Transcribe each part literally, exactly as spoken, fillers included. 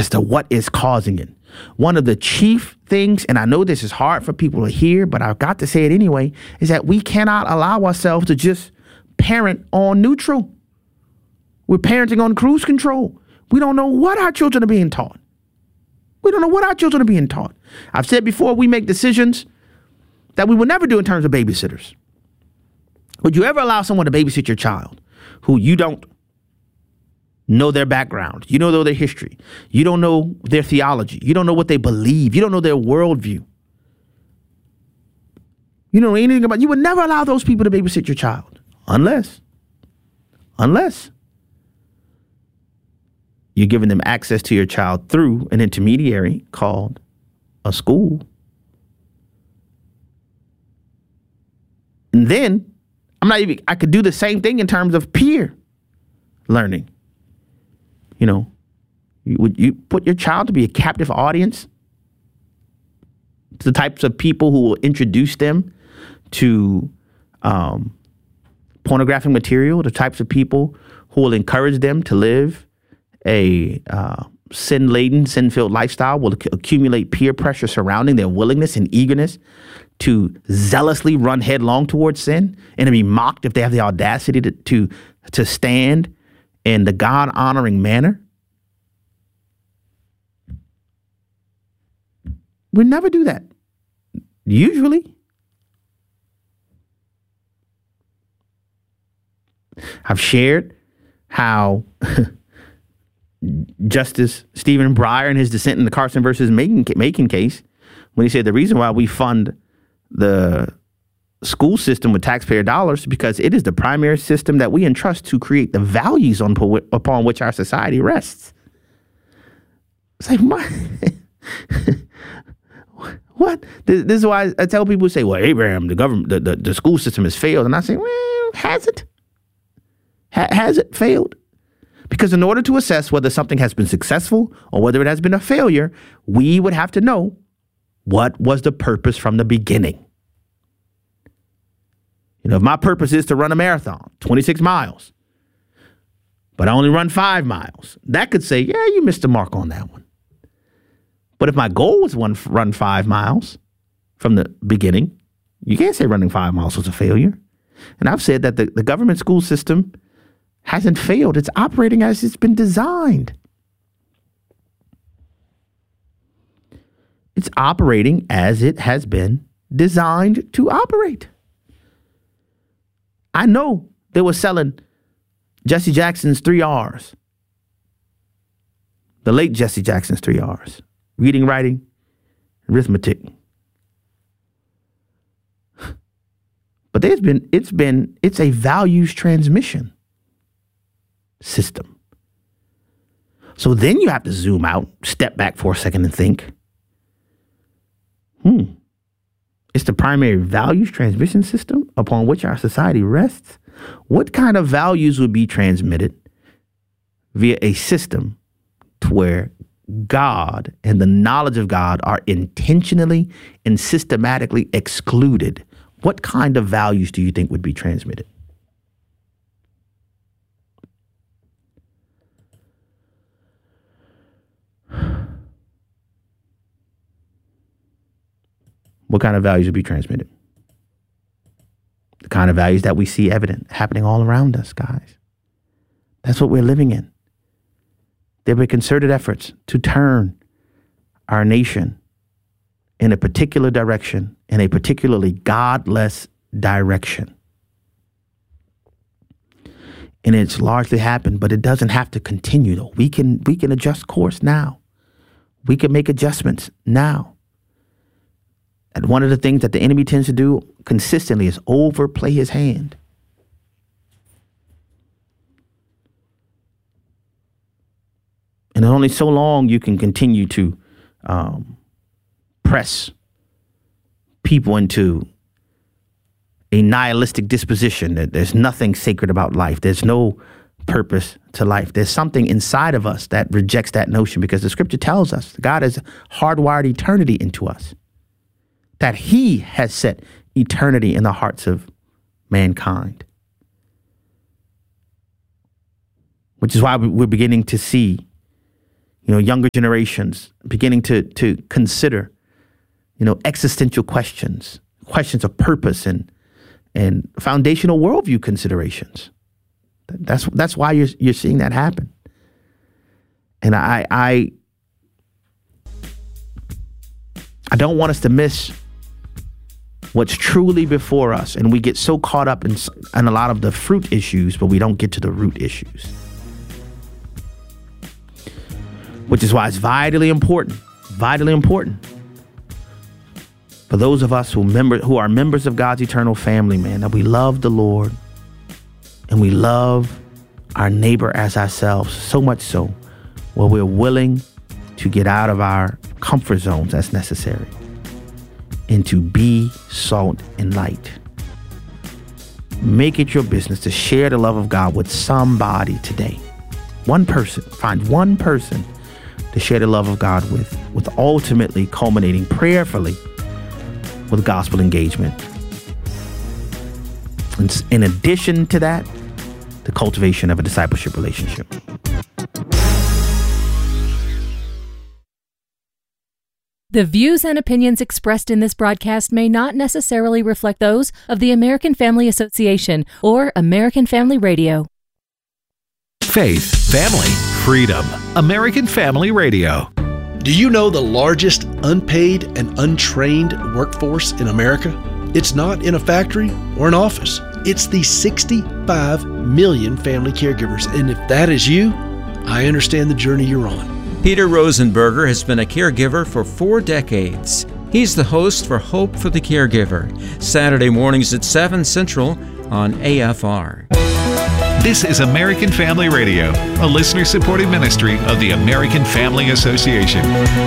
as to what is causing it. One of the chief things, and I know this is hard for people to hear, but I've got to say it anyway, is that we cannot allow ourselves to just parent on neutral. We're parenting on cruise control. We don't know what our children are being taught. We don't know what our children are being taught. I've said before, we make decisions that we would never do in terms of babysitters. Would you ever allow someone to babysit your child who you don't know their background? You don't know their history. You don't know their theology. You don't know what they believe. You don't know their worldview. You don't know anything about, you would never allow those people to babysit your child unless, unless you're giving them access to your child through an intermediary called a school. And then I'm not even, I could do the same thing in terms of peer learning. You know, you, would you put your child to be a captive audience to the types of people who will introduce them to um, pornographic material, the types of people who will encourage them to live a uh, sin-laden, sin-filled lifestyle, will ac- accumulate peer pressure surrounding their willingness and eagerness to zealously run headlong towards sin and to be mocked if they have the audacity to to, to stand in the God-honoring manner. We never do that. Usually. I've shared how Justice Stephen Breyer in his dissent in the Carson versus Macon, Macon case, when he said the reason why we fund the school system with taxpayer dollars is because it is the primary system that we entrust to create the values on, upon which our society rests. It's like, what? What? This, this is why I tell people who say, well, Abraham, the government, the, the, the school system has failed. And I say, well, has it? Ha- has it failed? Because in order to assess whether something has been successful or whether it has been a failure, we would have to know what was the purpose from the beginning. You know, if my purpose is to run a marathon, twenty-six miles, but I only run five miles, that could say, yeah, you missed the mark on that one. But if my goal was one run five miles from the beginning, you can't say running five miles was a failure. And I've said that the, the government school system hasn't failed. It's operating as it's been designed. It's operating as it has been designed to operate. I know they were selling Jesse Jackson's three R's. The late Jesse Jackson's three R's. Reading, writing, arithmetic. But there's been, it's been, it's a values transmission system. So then you have to zoom out, step back for a second and think, hmm, it's the primary values transmission system upon which our society rests. What kind of values would be transmitted via a system to where God and the knowledge of God are intentionally and systematically excluded? What kind of values do you think would be transmitted? What kind of values would be transmitted? The kind of values that we see evident happening all around us, guys. That's what we're living in. There were concerted efforts to turn our nation in a particular direction, in a particularly godless direction. And it's largely happened, but it doesn't have to continue, though. We can we can adjust course now. We can make adjustments now. And one of the things that the enemy tends to do consistently is overplay his hand. And only so long you can continue to um, press people into a nihilistic disposition that there's nothing sacred about life. There's no purpose to life. There's something inside of us that rejects that notion, because the scripture tells us God has hardwired eternity into us, that he has set eternity in the hearts of mankind. Which is why we're beginning to see, you know, younger generations beginning to to consider, you know, existential questions, questions of purpose and and foundational worldview considerations. That's that's why you're you're seeing that happen. And I I I don't want us to miss what's truly before us, and we get so caught up in, in a lot of the fruit issues, but we don't get to the root issues. Which is why it's vitally important, vitally important for those of us who member who are members of God's eternal family, man, that we love the Lord and we love our neighbor as ourselves, so much so where we're willing to get out of our comfort zones as necessary and to be salt and light. Make it your business to share the love of God with somebody today. One person, find one person to share the love of God with, with ultimately culminating prayerfully with gospel engagement. And in addition to that, the cultivation of a discipleship relationship. The views and opinions expressed in this broadcast may not necessarily reflect those of the American Family Association or American Family Radio. Faith, family, freedom. American Family Radio. Do you know the largest unpaid and untrained workforce in America? It's not in a factory or an office. It's the sixty-five million family caregivers. And if that is you, I understand the journey you're on. Peter Rosenberger has been a caregiver for four decades. He's the host for Hope for the Caregiver, Saturday mornings at seven Central on A F R. This is American Family Radio, a listener-supported ministry of the American Family Association.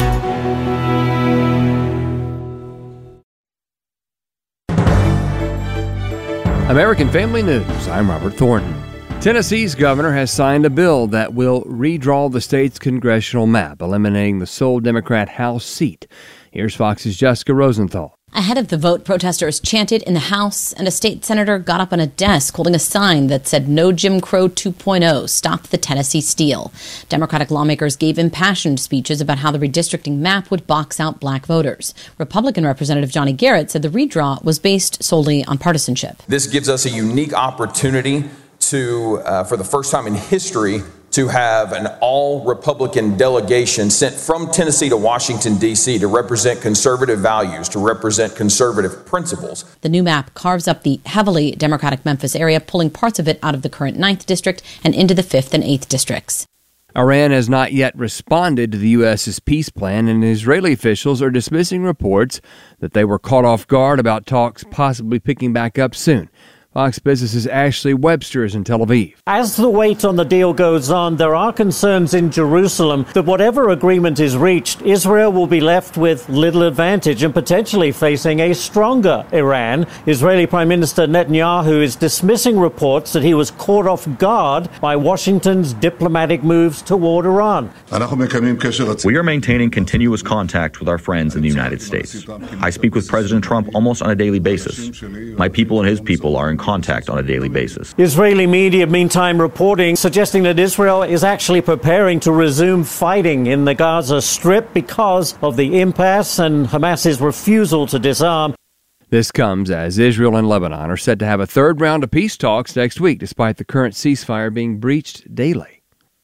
American Family News, I'm Robert Thornton. Tennessee's governor has signed a bill that will redraw the state's congressional map, eliminating the sole Democrat House seat. Here's Fox's Jessica Rosenthal. Ahead of the vote, protesters chanted in the House, and a state senator got up on a desk holding a sign that said, "No Jim Crow two point oh, stop the Tennessee steal." Democratic lawmakers gave impassioned speeches about how the redistricting map would box out black voters. Republican Representative Johnny Garrett said the redraw was based solely on partisanship. This gives us a unique opportunity to, uh, for the first time in history, to have an all-Republican delegation sent from Tennessee to Washington, D C to represent conservative values, to represent conservative principles. The new map carves up the heavily Democratic Memphis area, pulling parts of it out of the current ninth District and into the fifth and eighth Districts. Iran has not yet responded to the U S's peace plan, and Israeli officials are dismissing reports that they were caught off guard about talks possibly picking back up soon. Fox Business's Ashley Webster is in Tel Aviv. As the wait on the deal goes on, there are concerns in Jerusalem that whatever agreement is reached, Israel will be left with little advantage and potentially facing a stronger Iran. Israeli Prime Minister Netanyahu is dismissing reports that he was caught off guard by Washington's diplomatic moves toward Iran. We are maintaining continuous contact with our friends in the United States. I speak with President Trump almost on a daily basis. My people and his people are in contact on a daily basis. Israeli media, meantime, reporting suggesting that Israel is actually preparing to resume fighting in the Gaza Strip because of the impasse and Hamas's refusal to disarm. This comes as Israel and Lebanon are set to have a third round of peace talks next week, despite the current ceasefire being breached daily.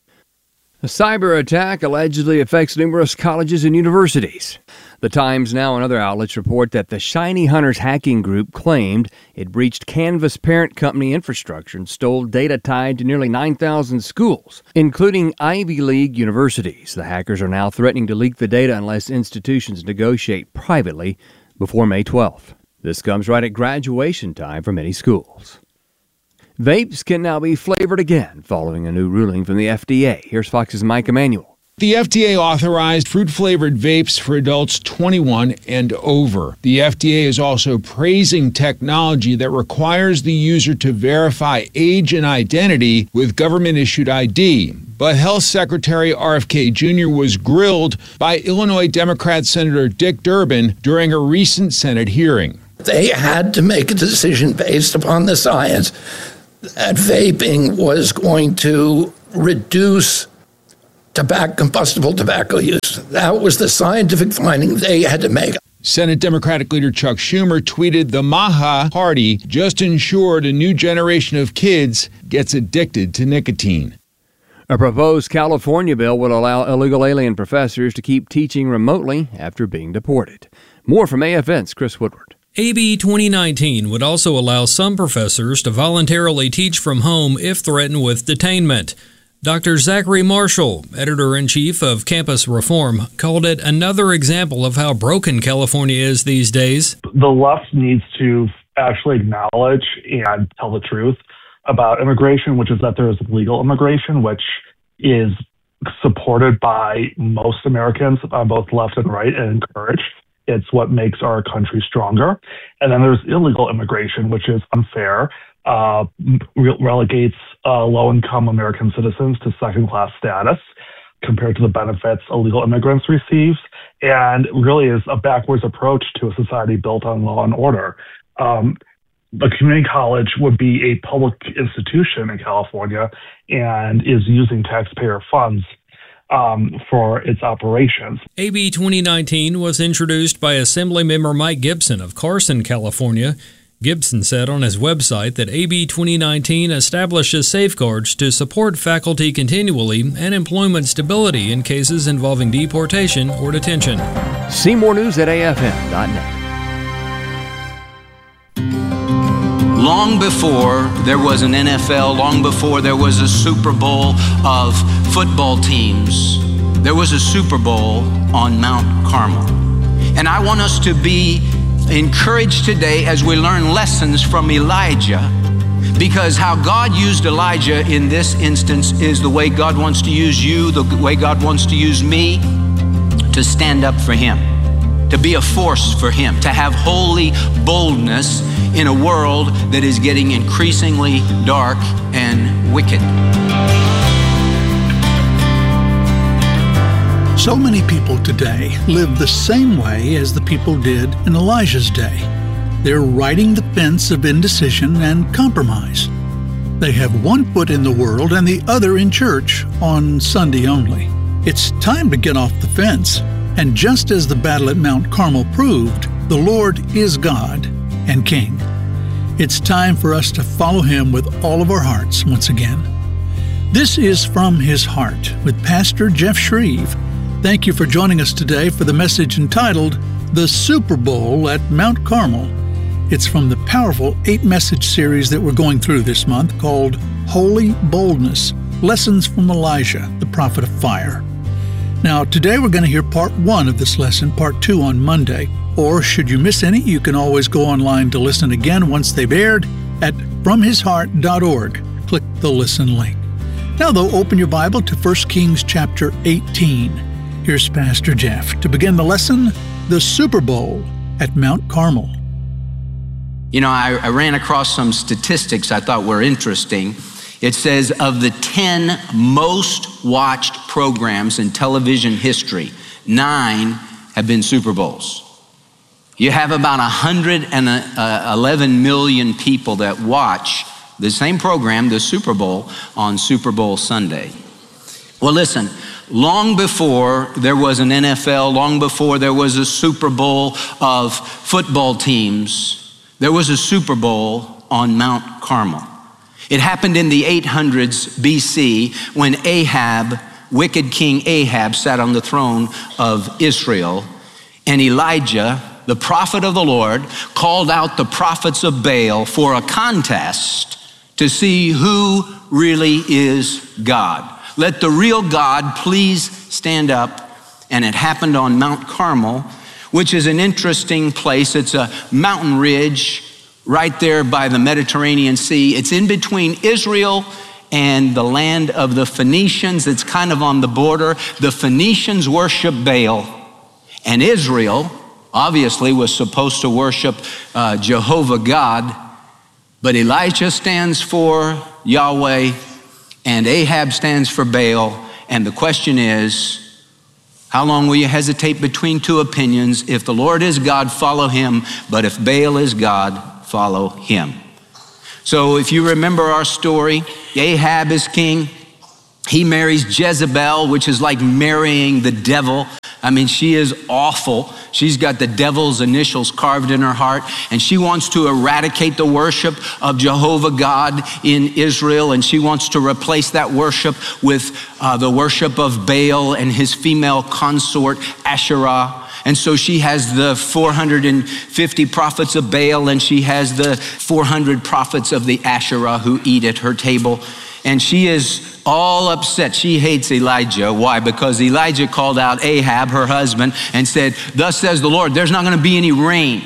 A cyber attack allegedly affects numerous colleges and universities. The Times Now and other outlets report that the Shiny Hunters hacking group claimed it breached Canvas parent company infrastructure and stole data tied to nearly nine thousand schools, including Ivy League universities. The hackers are now threatening to leak the data unless institutions negotiate privately before May twelfth. This comes right at graduation time for many schools. Vapes can now be flavored again following a new ruling from the F D A. Here's Fox's Mike Emanuel. The F D A authorized fruit-flavored vapes for adults twenty-one and over. The F D A is also praising technology that requires the user to verify age and identity with government-issued I D. But Health Secretary R F K Junior was grilled by Illinois Democrat Senator Dick Durbin during a recent Senate hearing. They had to make a decision based upon the science that vaping was going to reduce tobacco, combustible tobacco use. That was the scientific finding they had to make. Senate Democratic leader Chuck Schumer tweeted, "The Maha Party just ensured a new generation of kids gets addicted to nicotine." A proposed California bill would allow illegal alien professors to keep teaching remotely after being deported. More from A F N's Chris Woodward. A B twenty nineteen would also allow some professors to voluntarily teach from home if threatened with detainment. Doctor Zachary Marshall, editor-in-chief of Campus Reform, called it another example of how broken California is these days. The left needs to actually acknowledge and tell the truth about immigration, which is that there is legal immigration, which is supported by most Americans on both left and right and encouraged. It's what makes our country stronger. And then there's illegal immigration, which is unfair, uh, re- relegates uh, low-income American citizens to second-class status compared to the benefits illegal immigrants receive, and really is a backwards approach to a society built on law and order. Um, The community college would be a public institution in California and is using taxpayer funds um, for its operations. A B twenty nineteen was introduced by Assemblymember Mike Gibson of Carson, California. Gibson said on his website that A B twenty nineteen establishes safeguards to support faculty continually and employment stability in cases involving deportation or detention. See more news at A F N dot net. Long before there was an N F L, long before there was a Super Bowl of football teams, there was a Super Bowl on Mount Carmel. And I want us to be encouraged today as we learn lessons from Elijah, because how God used Elijah in this instance is the way God wants to use you, the way God wants to use me to stand up for Him, to be a force for Him, to have holy boldness in a world that is getting increasingly dark and wicked. So many people today live the same way as the people did in Elijah's day. They're riding the fence of indecision and compromise. They have one foot in the world and the other in church on Sunday only. It's time to get off the fence. And just as the battle at Mount Carmel proved, the Lord is God and King. It's time for us to follow Him with all of our hearts once again. This is From His Heart with Pastor Jeff Shreve. Thank you for joining us today for the message entitled The Super Bowl at Mount Carmel. It's from the powerful eight-message series that we're going through this month called Holy Boldness, Lessons from Elijah, the Prophet of Fire. Now, today we're going to hear part one of this lesson, part two on Monday. Or should you miss any, you can always go online to listen again once they've aired at from his heart dot org. Click the listen link. Now, though, open your Bible to First Kings chapter eighteen. Here's Pastor Jeff to begin the lesson, The Super Bowl at Mount Carmel. You know, I, I ran across some statistics I thought were interesting. It says of the ten most watched programs in television history, nine have been Super Bowls. You have about one hundred eleven million people that watch the same program, the Super Bowl, on Super Bowl Sunday. Well, listen, long before there was an N F L, long before there was a Super Bowl of football teams, there was a Super Bowl on Mount Carmel. It happened in the eight hundreds B C when Ahab, wicked King Ahab, sat on the throne of Israel, and Elijah, the prophet of the Lord, called out the prophets of Baal for a contest to see who really is God. Let the real God please stand up. And it happened on Mount Carmel, which is an interesting place. It's a mountain ridge right there by the Mediterranean Sea. It's in between Israel and the land of the Phoenicians. It's kind of on the border. The Phoenicians worship Baal, and Israel obviously was supposed to worship uh, Jehovah God, but Elijah stands for Yahweh and Ahab stands for Baal. And the question is, how long will you hesitate between two opinions? If the Lord is God, follow Him, but if Baal is God, follow him. So if you remember our story, Ahab is king. He marries Jezebel, which is like marrying the devil. I mean, she is awful. She's got the devil's initials carved in her heart, and she wants to eradicate the worship of Jehovah God in Israel, and she wants to replace that worship with uh, the worship of Baal and his female consort Asherah. And so she has the four hundred fifty prophets of Baal, and she has the four hundred prophets of the Asherah who eat at her table. And she is all upset. She hates Elijah. Why? Because Elijah called out Ahab, her husband, and said, "Thus says the Lord, there's not going to be any rain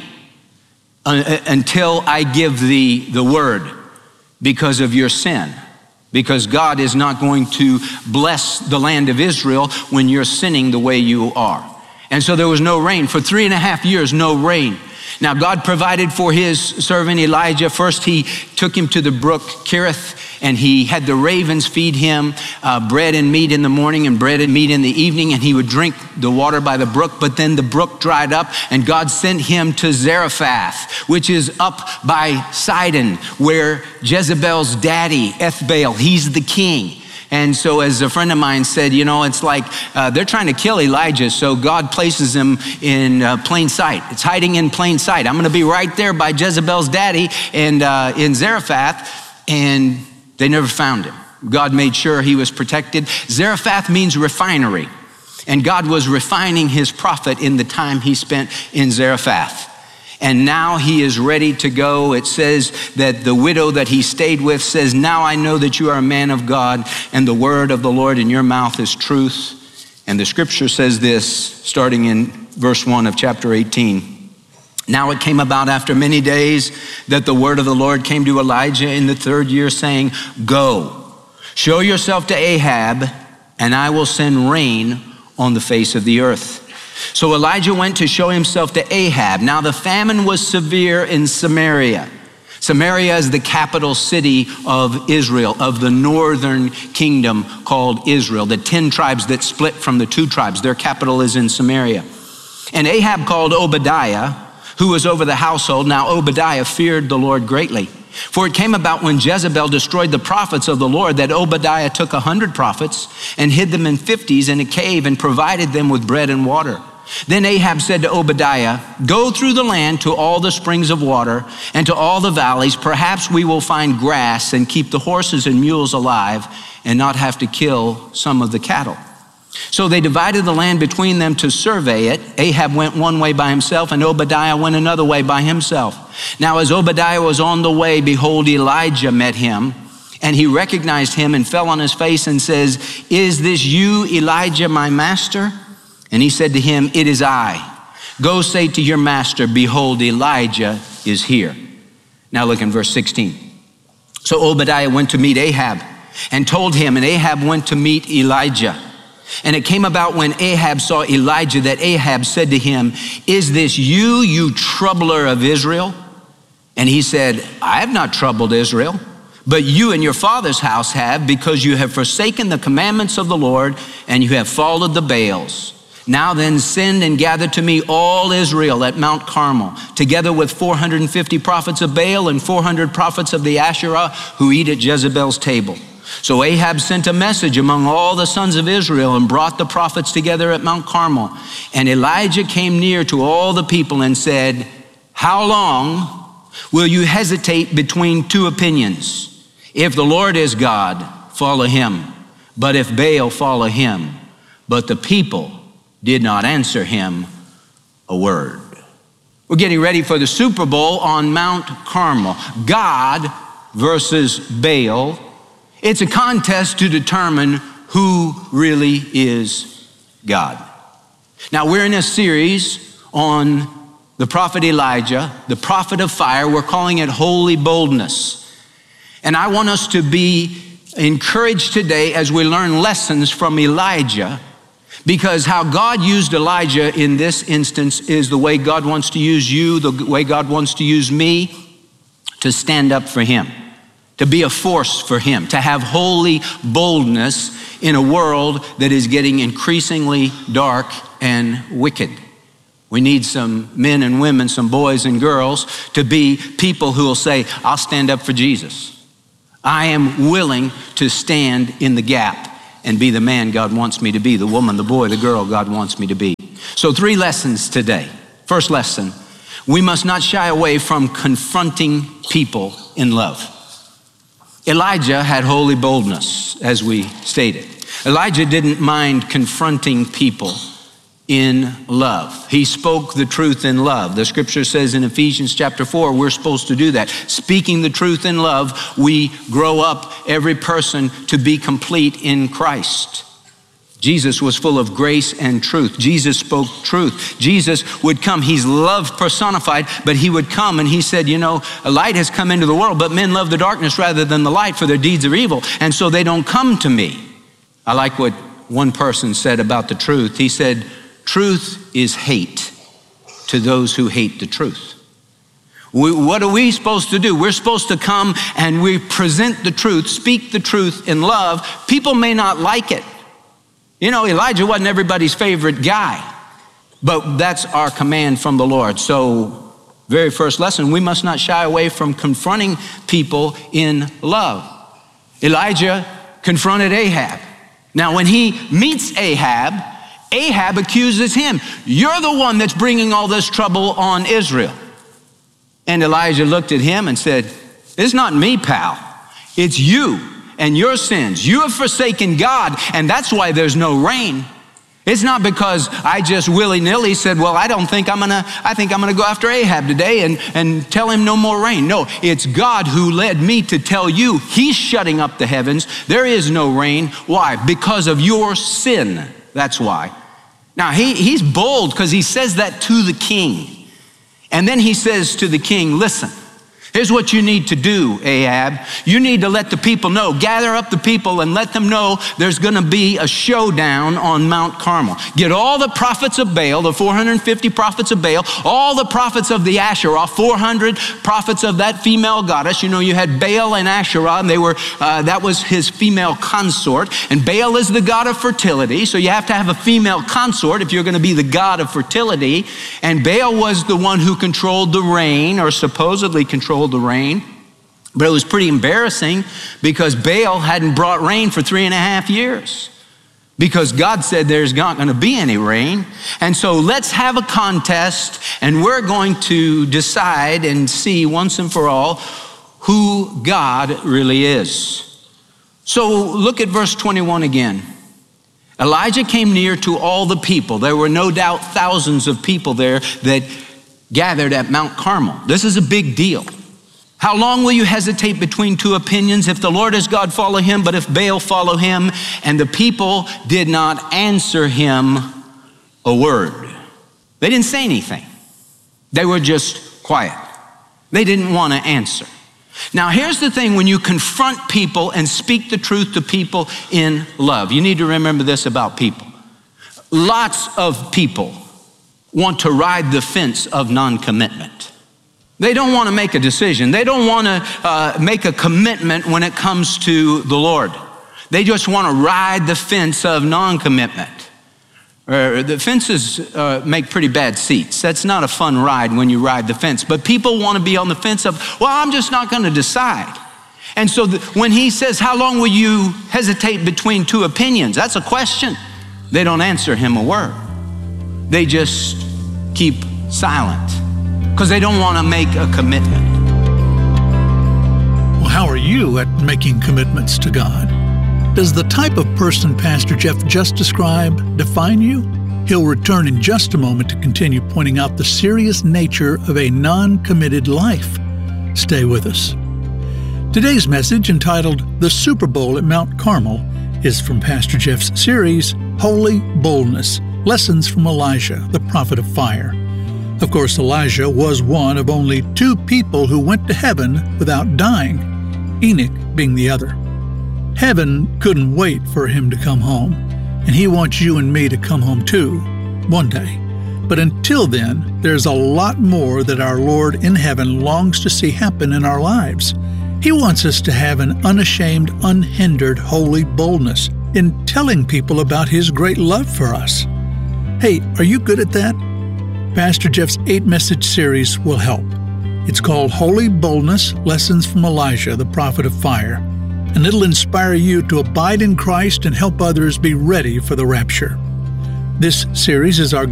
until I give thee the word because of your sin. Because God is not going to bless the land of Israel when you're sinning the way you are." And so there was no rain. For three and a half years, no rain. Now God provided for his servant Elijah. First, he took him to the brook Kerith, and he had the ravens feed him uh, bread and meat in the morning and bread and meat in the evening, and he would drink the water by the brook. But then the brook dried up, and God sent him to Zarephath, which is up by Sidon, where Jezebel's daddy, Ethbaal, he's the king. And so as a friend of mine said, you know, it's like uh, they're trying to kill Elijah, so God places him in uh, plain sight. It's hiding in plain sight. I'm going to be right there by Jezebel's daddy and uh, in Zarephath, and they never found him. God made sure he was protected. Zarephath means refinery, and God was refining his prophet in the time he spent in Zarephath. And now he is ready to go. It says that the widow that he stayed with says, "Now I know that you are a man of God, and the word of the Lord in your mouth is truth." And the scripture says this, starting in verse one of chapter eighteen. "Now it came about after many days that the word of the Lord came to Elijah in the third year, saying, 'Go, show yourself to Ahab, and I will send rain on the face of the earth.' So Elijah went to show himself to Ahab. Now the famine was severe in Samaria. Samaria is the capital city of Israel, of the northern kingdom called Israel. The ten tribes that split from the two tribes, their capital is in Samaria. And Ahab called Obadiah, who was over the household. Now Obadiah feared the Lord greatly. For it came about when Jezebel destroyed the prophets of the Lord that Obadiah took a hundred prophets and hid them in fifties in a cave and provided them with bread and water. Then Ahab said to Obadiah, 'Go through the land to all the springs of water and to all the valleys. Perhaps we will find grass and keep the horses and mules alive and not have to kill some of the cattle.' So they divided the land between them to survey it. Ahab went one way by himself, and Obadiah went another way by himself. Now as Obadiah was on the way, behold, Elijah met him, and he recognized him and fell on his face and says, 'Is this you, Elijah, my master?' And he said to him, 'It is I. Go say to your master, behold, Elijah is here.'" Now look in verse sixteen. "So Obadiah went to meet Ahab and told him, and Ahab went to meet Elijah. And it came about when Ahab saw Elijah that Ahab said to him, 'Is this you, you troubler of Israel?' And he said, 'I have not troubled Israel, but you and your father's house have, because you have forsaken the commandments of the Lord and you have followed the Baals. Now then send and gather to me all Israel at Mount Carmel, together with four hundred fifty prophets of Baal and four hundred prophets of the Asherah who eat at Jezebel's table.' So Ahab sent a message among all the sons of Israel and brought the prophets together at Mount Carmel. And Elijah came near to all the people and said, 'How long will you hesitate between two opinions? If the Lord is God, follow him. But if Baal, follow him.' But the people did not answer him a word." We're getting ready for the Super Bowl on Mount Carmel. God versus Baal. It's a contest to determine who really is God. Now we're in a series on the prophet Elijah, the prophet of fire. We're calling it Holy Boldness. And I want us to be encouraged today as we learn lessons from Elijah, because how God used Elijah in this instance is the way God wants to use you, the way God wants to use me to stand up for him, to be a force for him, to have holy boldness in a world that is getting increasingly dark and wicked. We need some men and women, some boys and girls to be people who will say, "I'll stand up for Jesus. I am willing to stand in the gap and be the man God wants me to be, the woman, the boy, the girl God wants me to be. So three lessons today. First lesson, we must not shy away from confronting people in love. Elijah had holy boldness, as we stated. Elijah didn't mind confronting people in love. He spoke the truth in love. The scripture says in Ephesians chapter four, we're supposed to do that. Speaking the truth in love, we grow up every person to be complete in Christ. Jesus was full of grace and truth. Jesus spoke truth. Jesus would come. He's love personified, but he would come and he said, you know, a light has come into the world, but men love the darkness rather than the light, for their deeds are evil, and so they don't come to me. I like what one person said about the truth. He said, truth is hate to those who hate the truth. We, what are we supposed to do? We're supposed to come and we present the truth, speak the truth in love. People may not like it. You know, Elijah wasn't everybody's favorite guy, but that's our command from the Lord. So, very first lesson, we must not shy away from confronting people in love. Elijah confronted Ahab. Now, when he meets Ahab, Ahab accuses him. You're the one that's bringing all this trouble on Israel. And Elijah looked at him and said, it's not me, pal. It's you and your sins. You have forsaken God, and that's why there's no rain. It's not because I just willy-nilly said, well, I don't think I'm gonna, I think I'm gonna go after Ahab today and, and tell him no more rain. No, it's God who led me to tell you he's shutting up the heavens. There is no rain. Why? Because of your sin. That's why. Now, he, he's bold because he says that to the king. And then he says to the king, listen, here's what you need to do, Ahab. You need to let the people know, gather up the people and let them know there's going to be a showdown on Mount Carmel. Get all the prophets of Baal, the four hundred fifty prophets of Baal, all the prophets of the Asherah, four hundred prophets of that female goddess. You know, you had Baal and Asherah, and they were, uh, that was his female consort. And Baal is the god of fertility, so you have to have a female consort if you're going to be the god of fertility. And Baal was the one who controlled the rain, or supposedly controlled the rain. But it was pretty embarrassing because Baal hadn't brought rain for three and a half years because God said there's not going to be any rain. And so let's have a contest, and we're going to decide and see once and for all who God really is. So look at verse twenty-one again. Elijah came near to all the people. There were no doubt thousands of people there that gathered at Mount Carmel. This is a big deal. How long will you hesitate between two opinions? If the Lord is God, follow him, but if Baal, follow him. And the people did not answer him a word. They didn't say anything. They were just quiet. They didn't want to answer. Now, here's the thing. When you confront people and speak the truth to people in love, you need to remember this about people. Lots of people want to ride the fence of non-commitment. They don't want to make a decision. They don't want to uh, make a commitment when it comes to the Lord. They just want to ride the fence of non-commitment. Uh, the fences uh, make pretty bad seats. That's not a fun ride when you ride the fence. But people want to be on the fence of, well, I'm just not going to decide. And so the, when he says, how long will you hesitate between two opinions? That's a question. They don't answer him a word. They just keep silent because they don't want to make a commitment. Well, how are you at making commitments to God? Does the type of person Pastor Jeff just described define you? He'll return in just a moment to continue pointing out the serious nature of a non-committed life. Stay with us. Today's message, entitled The Super Bowl at Mount Carmel, is from Pastor Jeff's series, Holy Boldness, Lessons from Elijah, the Prophet of Fire. Of course, Elijah was one of only two people who went to heaven without dying, Enoch being the other. Heaven couldn't wait for him to come home, and he wants you and me to come home too, one day. But until then, there's a lot more that our Lord in heaven longs to see happen in our lives. He wants us to have an unashamed, unhindered, holy boldness in telling people about His great love for us. Hey, are you good at that? Pastor Jeff's eight-message series will help. It's called Holy Boldness, Lessons from Elijah, the Prophet of Fire. and it'll inspire you to abide in Christ and help others be ready for the rapture. This series is our